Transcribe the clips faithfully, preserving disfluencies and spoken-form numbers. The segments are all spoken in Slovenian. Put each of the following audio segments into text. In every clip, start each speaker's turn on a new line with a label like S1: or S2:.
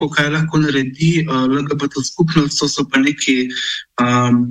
S1: kaj lahko naredi uh, L G B T skupnost, to so pa neki, um,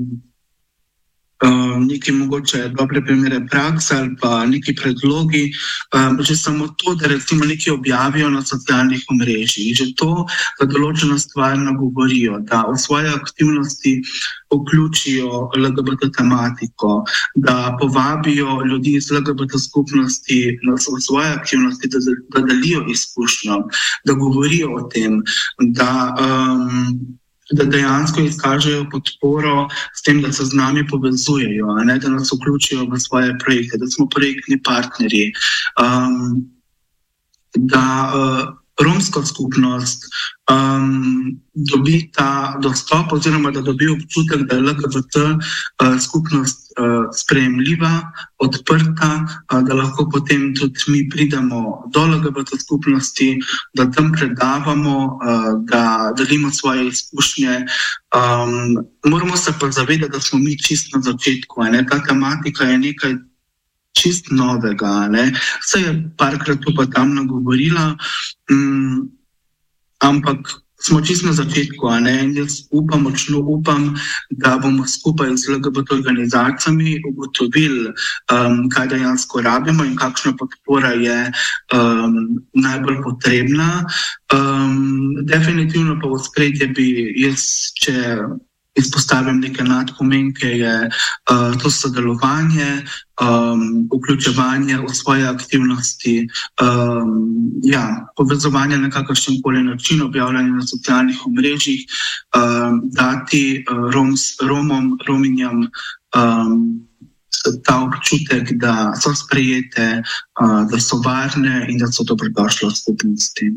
S1: uh, neki mogoče dobre primere prakse ali pa neki predlogi. Um, že samo to, da recimo nekaj objavijo na socialnih omrežjih, že to, da določeno stvar nagovorijo, da v svoje aktivnosti vključijo L G B T tematiko, da povabijo ljudi iz L G B T skupnosti na svoje aktivnosti, da, da delijo izkušnjo, da govorijo o tem, da, um, da dejansko izkažejo podporo s tem, da se z nami povezujejo, ne, da nas vključijo v svoje projekte, da smo projektni partnerji, um, da uh, romska skupnost um, dobi ta dostop oziroma da dobi občutek, da je L G B T uh, skupnost uh, sprejemljiva, odprta, uh, da lahko potem tudi mi pridemo do L G B T skupnosti, da tam predavamo, uh, da delimo svoje izkušnje. Um, moramo se pa zavedati, da smo mi čisto na začetku. Ne? Ta tematika je nekaj čist novega, ne. Vse je parkrat tu pa tam nagovorila, um, ampak smo čisto na začetku, ne. In jaz upam, močno upam, da bomo skupaj z L G B T organizacijami ugotovili, um, kaj dejansko rabimo in kakšna podpora je um, najbolj potrebna. Um, definitivno pa v ospredje bi jaz, če izpostavim neke nadpomenke, je uh, to sodelovanje, um, vključevanje v svoje aktivnosti, um, ja, povezovanje na kakršen koli način, objavljanje na socialnih omrežjih, um, dati uh, Roms, Romom, Rominjam um, ta občutek, da so sprejete, uh, da so varne in da so dobrodošle v skupnosti.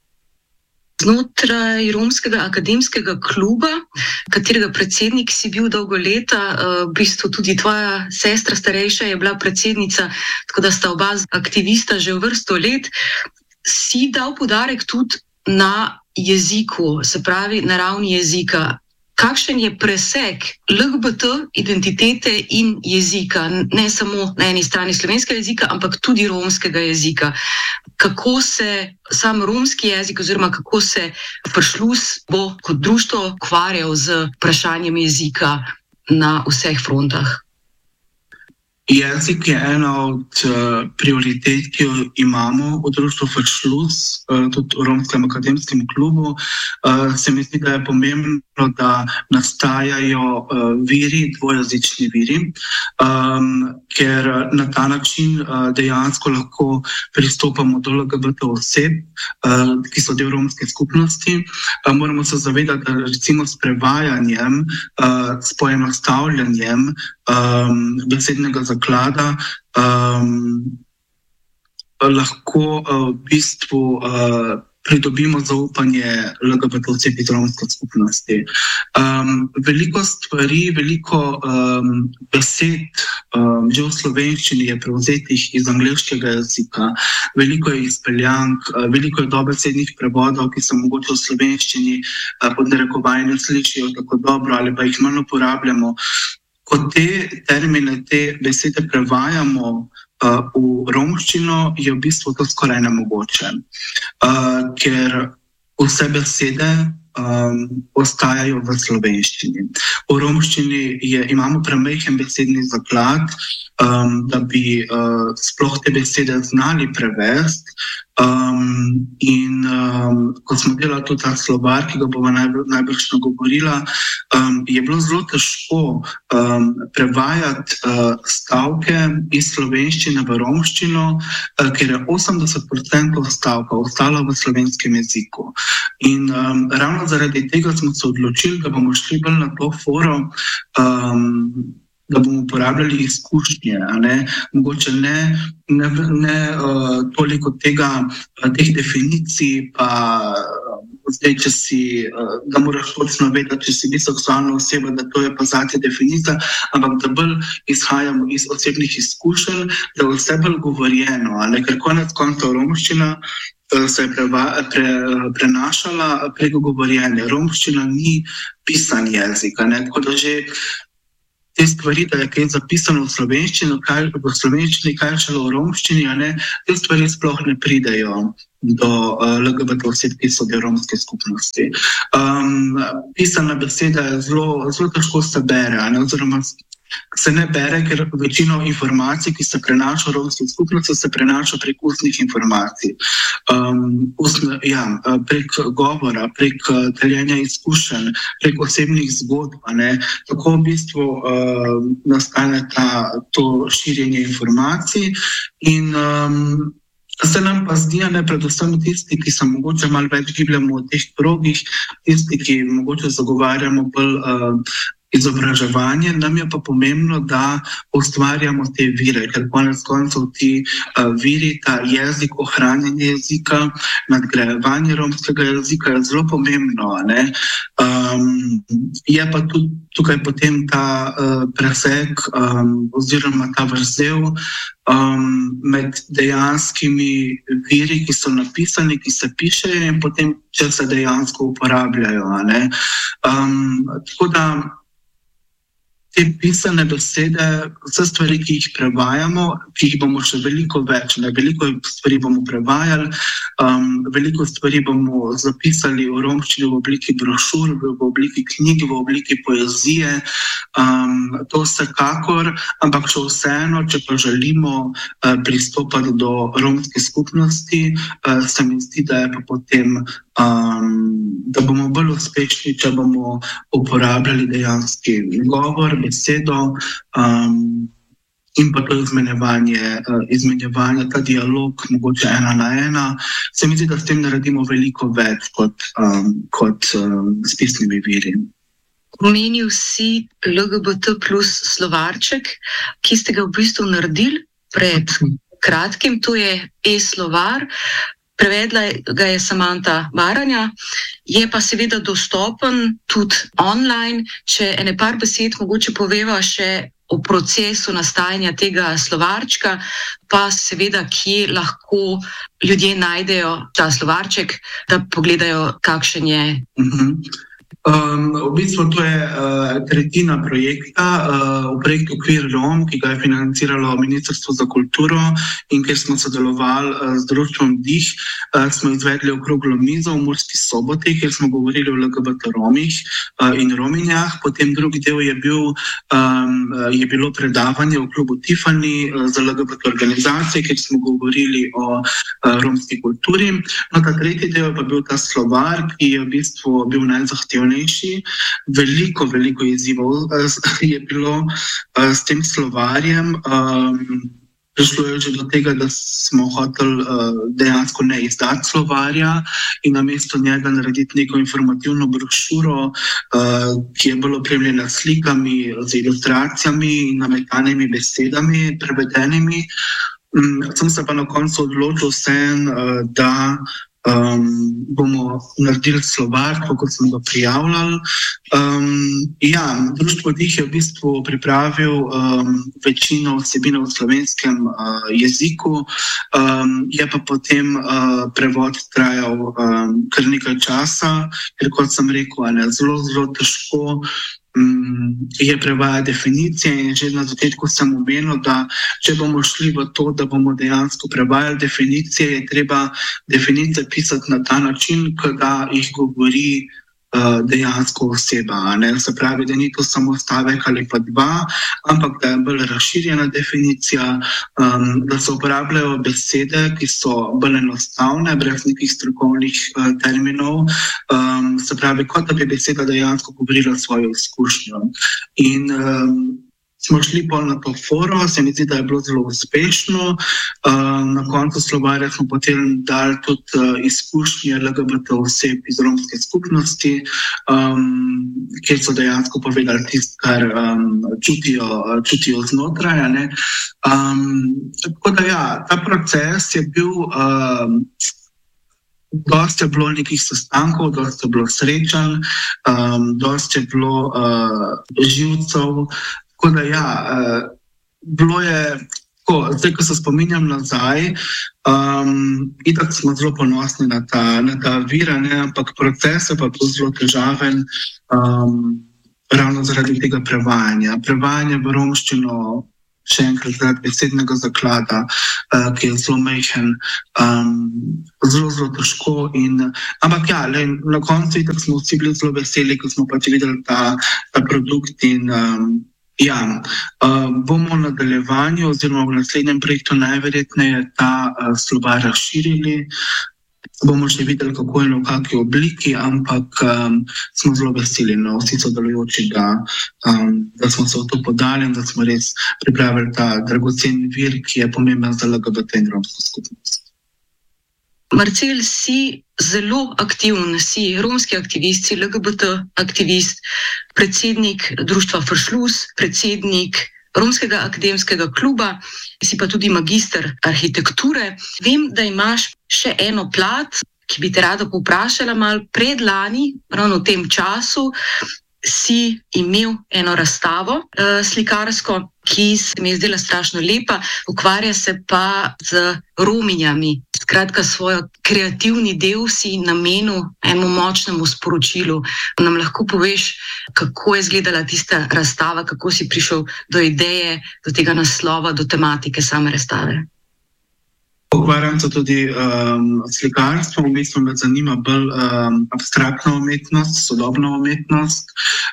S2: Znotraj Romskega akademskega kluba, katerega predsednik si bil dolgo leta, v bistvu tudi tvoja sestra starejša je bila predsednica, tako da sta oba aktivista že v vrsto let, si dal poudarek tudi na jeziku, se pravi na ravni jezika. Kakšen je presek L G B T identitete in jezika, ne samo na eni strani slovenskega jezika, ampak tudi romskega jezika? Kako se sam romski jezik oziroma kako se Fršlus bo kot društvo ukvarjal z vprašanjem jezika na vseh frontah?
S1: Jezik je ena od uh, prioritet, ki jo imamo v društvu Fršlus, uh, tudi v Romskem akademskem klubu. Uh, se mi zdi, da je pomembno, da nastajajo uh, viri, dvojezični viri, um, ker na ta način uh, dejansko lahko pristopamo do L G B T oseb, uh, ki so del romske skupnosti. Uh, moramo se zavedati, da recimo s prevajanjem, uh, s poenostavljanjem um, besednega zaklada um, lahko uh, v bistvu uh, pridobimo zaupanje L G B T oseb iz romske skupnosti. Um, veliko stvari, veliko um, besed um, že v slovenščini je prevzetih iz angleškega jezika, veliko je izpeljank, uh, veliko je dobesednih prevodov, ki se mogoče v slovenščini uh, pod narekovanjem ne slišijo tako dobro ali pa jih manj uporabljamo. Ko te termine, te besede prevajamo uh, v romščino, je v bistvu to skoraj nemogoče, uh, ker vse besede um, ostajajo v slovenščini. V romščini je, imamo premajhen besedni zaklad, um, da bi uh, sploh te besede znali prevesti. Um, in um, ko smo delali tudi ta slovar, ki ga bomo najbolj, najbrž nagovorila, um, je bilo zelo težko um, prevajati uh, stavke iz slovenščine v romščino, uh, ker je osemdeset procentov stavka ostalo v slovenskem jeziku. In um, ravno zaradi tega smo se odločili, da bomo šli bolj na to foro, um, da bomo uporabljali izkušnje, ne? Mogoče ne, ne, ne uh, toliko tega, uh, teh definicij, pa uh, zdaj, če si, uh, da moraš točno vedeti, če si biseksualna oseba, da to je pa zate definicija, ampak da bolj izhajamo iz osebnih izkušenj, da je vse bolj govorjeno, ne? Ker konec konca romščina se je preva, pre, prenašala preko govorjenja. Romščina ni pisan jezik, ne? Tako da že te stvari, da je kaj zapisano v slovenščini, kaj v slovenščini, kaj šele v romščini, a ne, te stvari sploh ne pridejo do uh, L G B T oseb, ki so del romske skupnosti. Um, pisana beseda je zelo, zelo težko se bere, a ne, oziroma se ne bere, ker večino informacij, ki se prenaša v romske skupnosti, se prenaša prek ustnih informacij. Um, ustne, ja, prek govora, prek deljenja izkušenj, prek osebnih zgodb, a ne. Tako v bistvu uh, nastane ta, to širjenje informacij in um, se nam pa zdi, ne, predvsem tisti, ki se mogoče malo več gibljamo v teh krogih, tisti, ki mogoče zagovarjamo bolj uh, izobraževanje, nam je pa pomembno, da ustvarjamo te vire, ker konec koncev ti uh, viri, ta jezik, ohranjanje jezika, nadgrajevanje romskega jezika je zelo pomembno. Ne? Um, je pa tudi tukaj potem ta uh, presek um, oziroma ta vrzel um, med dejanskimi viri, ki so napisani, ki se pišejo in potem, če se dejansko uporabljajo. A ne? Um, tako da te pisane besede, vse stvari, ki jih prevajamo, ki jih bomo še veliko več, ne, veliko stvari bomo prevajali, um, veliko stvari bomo zapisali v romščini v obliki brošur, v obliki knjig, v obliki poezije, um, to vsekakor, ampak še vseeno, če pa želimo uh, pristopati do romske skupnosti, uh, se mi zdi, da je pa potem Um, da bomo bolj uspešni, če bomo uporabljali dejanski govor, besedo um, in pa to izmenjevanje, uh, izmenjevanje, ta dialog, mogoče ena na ena. Se mi zdi, da s tem naredimo veliko več kot, um, kot um, s pisnimi viri.
S2: Omenil si L G B T plus slovarček, ki ste ga v bistvu naredili pred kratkim, to je e-slovar. Prevedla ga je Samanta Baranja, je pa seveda dostopen tudi online. Če ene par besed mogoče poveva še o procesu nastajanja tega slovarčka, pa seveda, kje lahko ljudje najdejo ta slovarček, da pogledajo, kakšen je.
S1: Mhm. Um, v bistvu to je uh, tretjina projekta, uh, v projektu Queer Rom, ki ga je financiralo Ministrstvo za kulturo in kjer smo sodelovali uh, z društvom Dih, uh, smo izvedli okroglo mizo v Murski Soboti, kjer smo govorili o L G B T romih uh, in rominjah. Potem drugi del je, bil, um, je bilo predavanje v klubu Tiffany uh, za L G B T organizacije, kjer smo govorili o uh, romski kulturi. No, ta tretji del pa bil ta slovar, ki je v bistvu bil najzahtevnejši. Veliko, veliko izzivov je bilo s tem slovarjem. Prišlo je že do tega, da smo hoteli dejansko ne izdati slovarja in namesto njega narediti neko informativno brošuro, ki je bolj opremljena s slikami, z ilustracijami in nametanimi besedami, prevedenimi. Sem se pa na koncu odločil vsem, da Um, bomo naredili slovar, kot smo ga prijavljali. Um, ja, društvo Dih je v bistvu pripravil um, večino vsebine v slovenskem uh, jeziku, um, je pa potem uh, prevod trajal um, kar nekaj časa, ker kot sem rekel, ne, zelo, zelo težko je prevajati definicije in že na začetku sem omenil, da če bomo šli v to, da bomo dejansko prevajali definicije, je treba definicije pisati na ta način, da jih govori uh, dejansko oseba. Ne? Se pravi, da ni to samo stavek ali pa dva, ampak da je bolj razširjena definicija, um, da se uporabljajo besede, ki so bolj enostavne, brez nekih strokovnih uh, terminov. Um, se pravi, kot da bi beseda dejansko govorila svojo izkušnjo. In um, smo šli pol na to foro, se mi zdi, da je bilo zelo uspešno. Uh, na koncu slovarja smo potem dali tudi uh, izkušnje L G B T oseb iz romske skupnosti, um, kjer so dejansko povedali tisto, kar um, čutijo, čutijo znotraj. Ne? Um, tako da ja, ta proces je bil... Um, Dost je bilo nekih sestankov, dost je bilo srečanj, um, dost je bilo uh, živcev. Tako da ja, uh, bilo je, tako, zdaj, ko se spominjam nazaj, um, itak smo zelo ponosni na ta, na ta vir, ne, ampak proces je pa bil zelo težaven. Um, ravno zaradi tega prevajanja. Prevajanje v romščino, še enkrat zaradi besednega zaklada, uh, ki je zelo majhen, um, zelo, zelo težko. In, ampak ja, le, na koncu itak smo vsi bili zelo veseli, ko smo pač videli ta, ta produkt in um, ja, uh, bomo v nadaljevanju oziroma v naslednjem projektu najverjetneje ta uh, slovar razširili. Bomo še videli, kako je v kakšni obliki, ampak um, smo zelo veseli, no, vsi sodelujoči, da, um, da smo se v to podali in da smo res pripravili ta dragocen vir, ki je pomemben za L G B T in romsko skupnost.
S2: Marcel, si zelo aktiven, si romski aktivist, si L G B T aktivist, predsednik društva Fršlus, predsednik Romskega akademskega kluba, si pa tudi magister arhitekture. Vem, da imaš še eno plat, ki bi te rada povprašala malo. Predlani, ravno v tem času, si imel eno razstavo uh, slikarsko, ki se mi je zdela strašno lepa, ukvarja se pa z Rominjami. Skratka, svoj kreativni del si namenil enemu močnemu sporočilu. Nam lahko poveš, kako je izgledala tista razstava, kako si prišel do ideje, do tega naslova, do tematike same razstave?
S1: Ukvarjam se tudi um, slikarstvom, v bistvu me zanima bolj um, abstraktna umetnost, sodobna umetnost.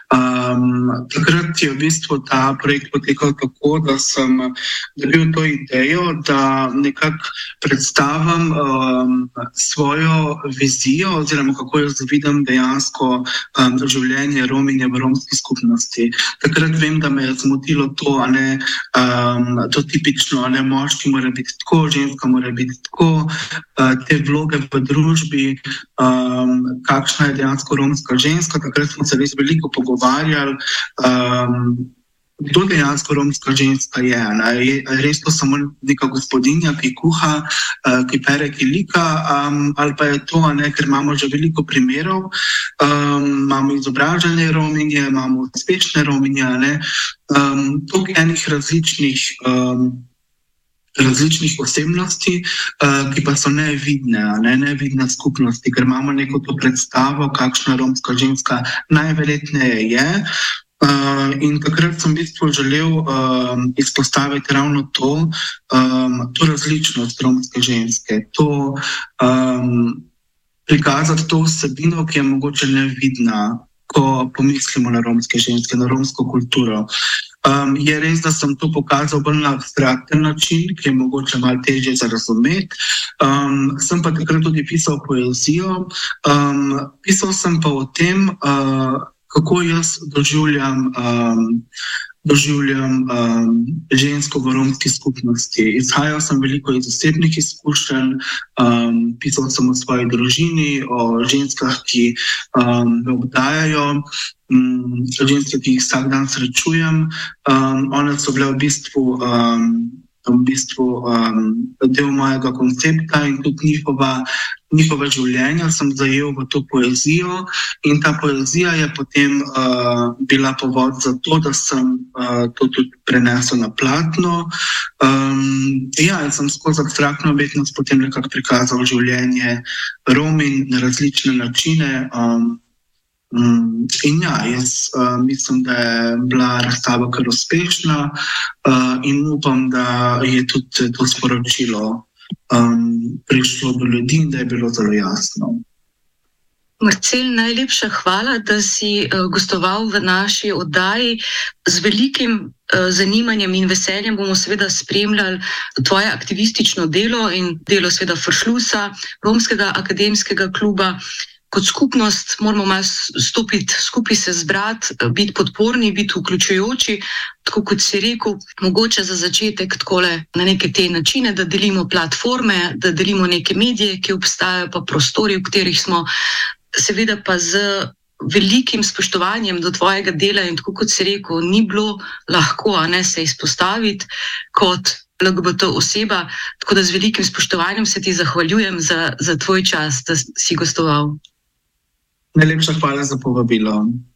S1: Um, takrat je v bistvu ta projekt potekal tako, da sem dobil to idejo, da nekako predstavim um, svojo vizijo oziroma kako jaz vidim dejansko um, življenje Rominje v romski skupnosti. Takrat vem, da me je zmotilo to, a ne um, to tipično, a ne moški mora biti tako, ženska mora biti tako, te vloge v družbi, um, kakšna je dejansko romska ženska. Takrat smo se res veliko pogovarjali, um, kdo dejansko romska ženska je. Ne? Je res to samo neka gospodinja, ki kuha, uh, ki pere, ki lika, um, ali pa je to, ne, ker imamo že veliko primerov, um, imamo izobražene Rominje, imamo uspešne Rominje, ne? Um, toliko enih različnih um, različnih osebnosti, uh, ki pa so nevidne, ne, nevidne skupnosti, ker imamo neko to predstavo, kakšna romska ženska najverjetneje je. Uh, in takrat sem v bistvu želel um, izpostaviti ravno to, um, to različnost romske ženske, to um, prikazati to vsebino, ki je mogoče nevidna, ko pomislimo na romske ženske, na romsko kulturo. Um, je res, da sem to pokazal bolj na abstrakten način, ki je mogoče malo težje za razumeti. Um, sem pa takrat tudi pisal poezijo. Um, pisal sem pa o tem, uh, kako jaz doživljam, um, doživljam um, žensko v romski skupnosti. Izhajal sem veliko iz osebnih izkušenj, um, pisal sem o svoji družini, o ženskah, ki um, me obdajajo, um, ženske, ki jih vsak dan srečujem. Um, one so bile v bistvu, um, v bistvu um, del mojega koncepta in tudi njihova njihove življenja sem zajel v to poezijo in ta poezija je potem uh, bila povod za to, da sem uh, to tudi prenesel na platno. Um, ja, sem skozi abstraktno umetnost potem nekako prikazal življenje Rominj na različne načine. Um, um, in ja, jaz uh, mislim, da je bila razstava kar uspešna uh, in upam, da je tudi to sporočilo Um, prišlo do ljudi in da je bilo zelo jasno.
S2: Marcel, najlepša hvala, da si uh, gostoval v naši oddaji. Z velikim uh, zanimanjem in veseljem bomo seveda spremljali tvoje aktivistično delo in delo seveda Fršlusa, Romskega akademskega kluba. Kot skupnost moramo malo stopiti skupaj, se zbrati, biti podporni, biti vključujoči, tako kot si rekel, mogoče za začetek takole na neke te načine, da delimo platforme, da delimo neke medije, ki obstajajo, pa prostori, v katerih smo, seveda pa z velikim spoštovanjem do tvojega dela in tako kot si rekel, ni bilo lahko, a ne, se izpostaviti kot L G B T oseba, tako da z velikim spoštovanjem se ti zahvaljujem za, za tvoj čas, da si gostoval.
S1: Najlepša hvala za povabilo.